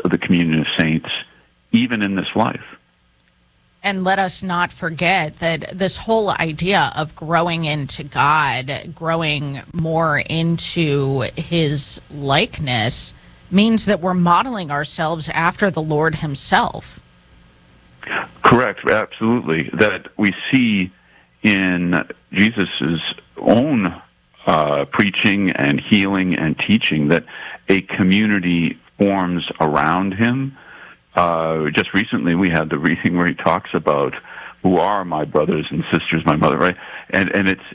of the communion of saints, even in this life. And let us not forget that this whole idea of growing into God, growing more into his likeness, means that we're modeling ourselves after the Lord himself. Correct, absolutely. That we see in Jesus' own preaching and healing and teaching that a community forms around him. Just recently we had the reading where he talks about who are my brothers and sisters, my mother, right? And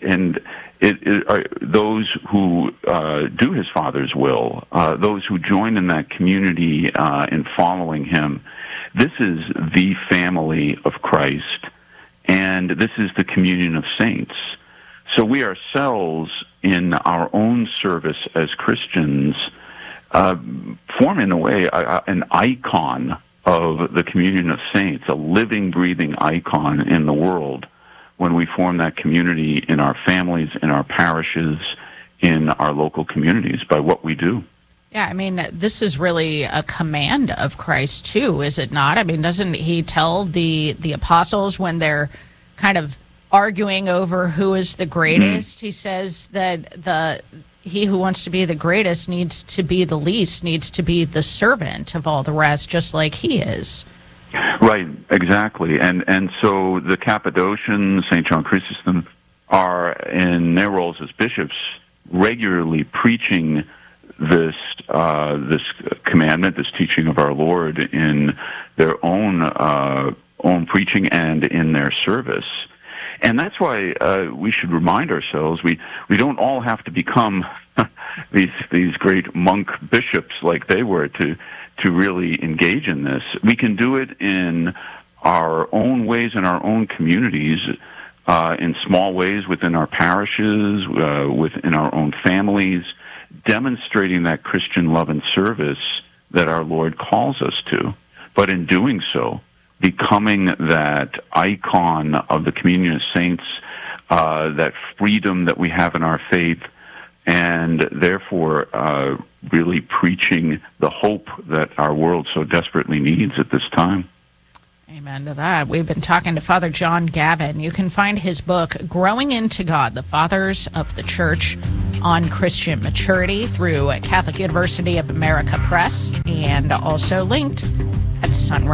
it are those who do his Father's will, those who join in that community in following him. This is the family of Christ, and this is the communion of saints. So we ourselves, in our own service as Christians, form in a way an icon of the communion of saints, a living, breathing icon in the world when we form that community in our families, in our parishes, in our local communities by what we do. Yeah, I mean, this is really a command of Christ, too, is it not? I mean, doesn't he tell the apostles when they're kind of arguing over who is the greatest? He says that he who wants to be the greatest needs to be the least, needs to be the servant of all the rest, just like he is. Right, exactly. And so the Cappadocians, St. John Chrysostom, are in their roles as bishops regularly preaching this commandment, this teaching of our Lord in their own preaching and in their service. And that's why we should remind ourselves we don't all have to become these great monk bishops like they were to really engage in this. We can do it in our own ways, in our own communities, in small ways within our parishes, within our own families, demonstrating that Christian love and service that our Lord calls us to. But in doing so, becoming that icon of the communion of saints, that freedom that we have in our faith, and therefore really preaching the hope that our world so desperately needs at this time. Amen to that. We've been talking to Father John Gavin. You can find his book, Growing into God, The Fathers of the Church on Christian Maturity, through Catholic University of America Press, and also linked at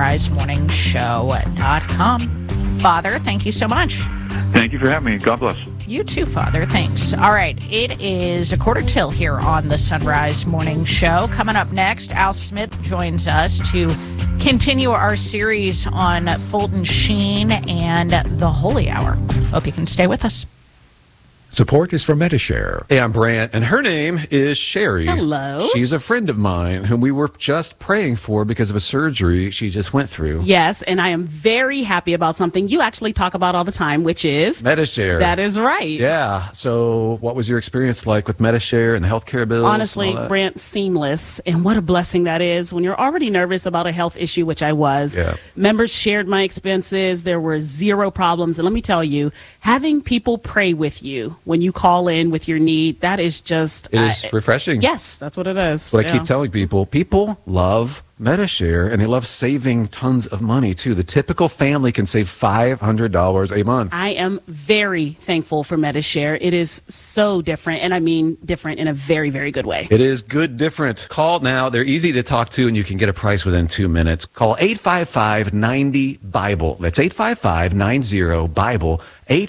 sunrisemorningshow.com. Father, thank you so much. Thank you for having me. God bless. You too, Father. Thanks. All right. It is 1:45 here on the Sunrise Morning Show. Coming up next, Al Smith joins us to continue our series on Fulton Sheen and the Holy Hour. Hope you can stay with us. Support is from Medi-Share. Hey, I'm Brant, and her name is Sherry. Hello. She's a friend of mine whom we were just praying for because of a surgery she just went through. Yes, and I am very happy about something you actually talk about all the time, which is Medi-Share. That is right. Yeah. So what was your experience like with Medi-Share and the healthcare bills? Honestly, Brant, seamless. And what a blessing that is when you're already nervous about a health issue, which I was. Yeah. Members shared my expenses. There were zero problems. And let me tell you, having people pray with you when you call in with your need, that is just... It is refreshing. Yes, that's what it is. But I keep telling people love Medi-Share, and they love saving tons of money, too. The typical family can save $500 a month. I am very thankful for Medi-Share. It is so different, and I mean different in a very, very good way. It is good different. Call now. They're easy to talk to, and you can get a price within 2 minutes. Call 855-90-BIBLE. That's 855-90-BIBLE.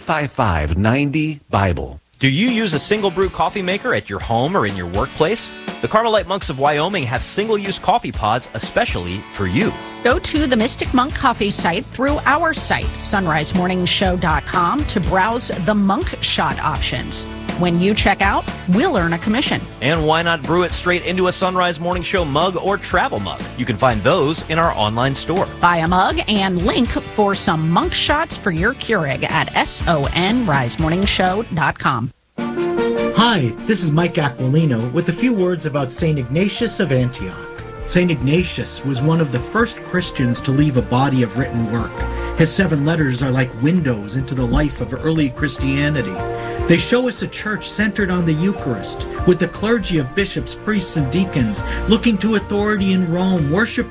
855-90-BIBLE. Do you use a single brew coffee maker at your home or in your workplace? The Carmelite Monks of Wyoming have single-use coffee pods especially for you. Go to the Mystic Monk Coffee site through our site, sunrisemorningshow.com, to browse the monk shot options. When you check out, we'll earn a commission. And why not brew it straight into a Sunrise Morning Show mug or travel mug? You can find those in our online store. Buy a mug and link for some monk shots for your Keurig at sonrisemorningshow.com. Hi, this is Mike Aquilino with a few words about St. Ignatius of Antioch. St. Ignatius was one of the first Christians to leave a body of written work. His 7 letters are like windows into the life of early Christianity. They show us a church centered on the Eucharist, with the clergy of bishops, priests, and deacons looking to authority in Rome, worship